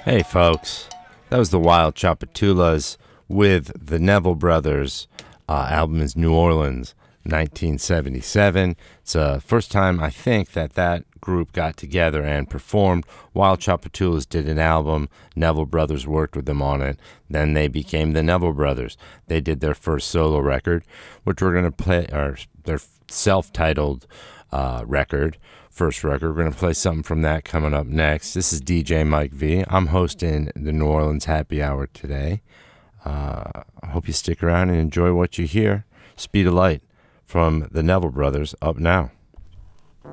Hey, folks. That was the Wild Chapatulas with the Neville Brothers. Album is New Orleans, 1977. It's the first time I think that group got together and performed. Wild Chapatulas did an album. Neville Brothers worked with them on it. Then they became the Neville Brothers. They did their first solo record, which we're going to play, or their self-titled record. First record. We're going to play something from that coming up next. This is DJ Mike V. I'm hosting the New Orleans Happy Hour today. I hope you stick around and enjoy what you hear. Speed of Light from the Neville Brothers up now.